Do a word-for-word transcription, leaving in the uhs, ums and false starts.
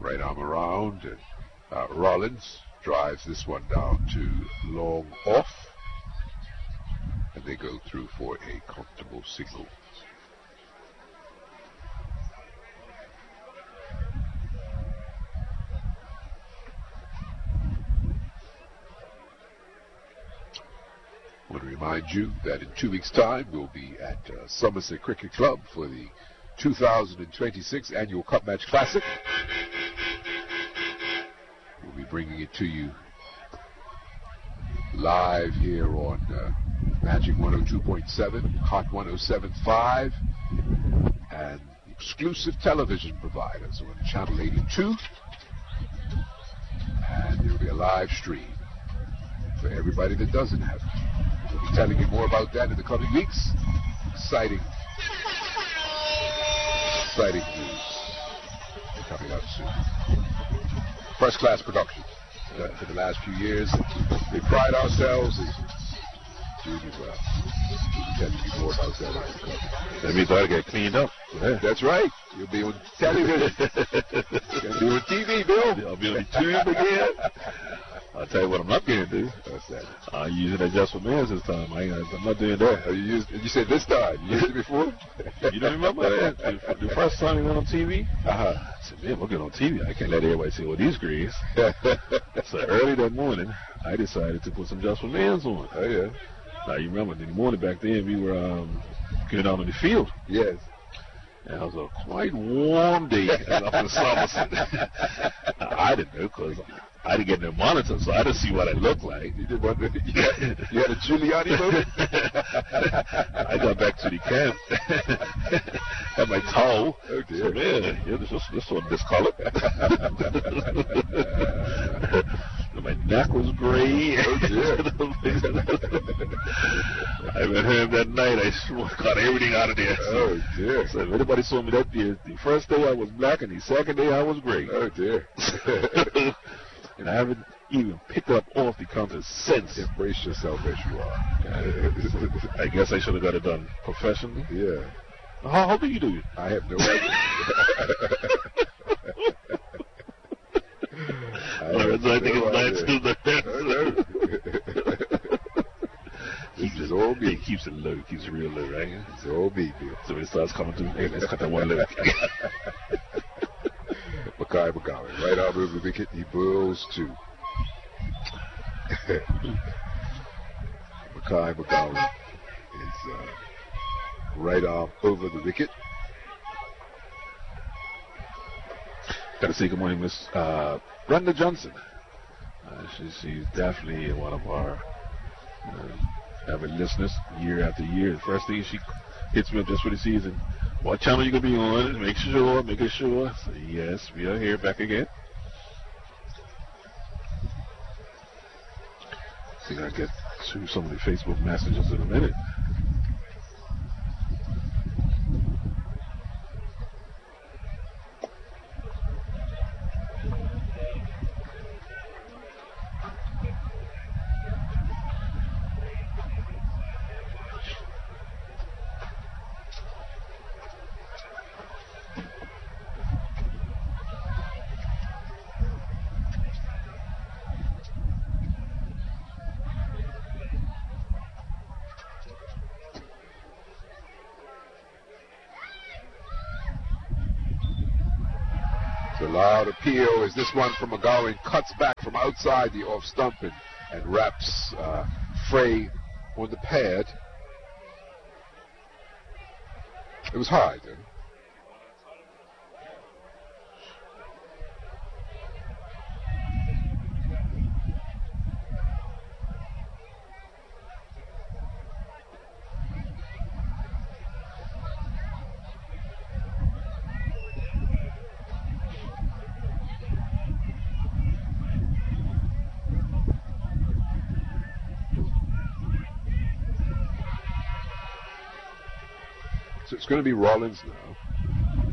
Right arm around, and uh, Rollins drives this one down to long off, and they go through for a comfortable single. I want to remind you that in two weeks' time we'll be at uh, Somerset Cricket Club for the two thousand twenty-six Annual Cup Match Classic. We'll be bringing it to you live here on uh, Magic one oh two point seven, Hot one oh seven point five, and exclusive television providers on Channel eighty-two. And there will be a live stream for everybody that doesn't have it. We'll be telling you more about that in the coming weeks. Exciting, exciting news coming up soon. First class production uh, for the last few years. We pride ourselves in doing well. We'll tell you more about that on the cover. That means I get cleaned up. Yeah. That's right. You'll be on television. You'll be on T V, Bill. I'll be on YouTube again. I'll tell you what I'm not going to do. What's that? I'm using that just for men's this time. I, I'm not doing that. Oh, you, used, you said this time. You used it before? You don't remember that? The, the first time we went on T V? Uh-huh. I said, man, we're getting on T V. I can't let everybody see all these grades. So early that morning, I decided to put some just for men's on. Oh, yeah. Now, you remember, in the morning back then, we were um, going out on the field. Yes. And it was a quite warm day up in Somerset. I didn't know because I didn't get no monitor, so I didn't see what I looked like. You, did wonder, you, had, you had a Giuliani moment? I got back to the camp, had my towel. Oh, dear. So, man, yeah, this, this one discolored. My neck was gray. Oh, dear. I went home that night. I got everything out of there. So, oh, dear. So if anybody saw me that day, the first day I was black, and the second day I was gray. Oh, dear. And I haven't even picked up off the counter since. Embrace yourself as you are. I guess I should have got it done professionally. Yeah. How, how do you do it? I have no idea. I, I, I think no it's still the This is all me. It keeps it low. It keeps it real low, right? It's all me, Bill. So it starts coming through. Hey, let's cut that one low. Makai McGowan, right arm over the wicket, he burls to. Makai McGowan is uh, right arm over the wicket. Got to say good morning, Miss uh, Brenda Johnson. Uh, she, she's definitely one of our uh, avid listeners year after year. The first thing she hits me up just for the season. What channel you gonna be on? Make sure, make sure. So yes, we are here back again. See, I get to some of the Facebook messages in a minute. Loud appeal as this one from McGowan cuts back from outside the off stump and, and wraps uh, Frey on the pad. It was high, though. So it's going to be Rollins now.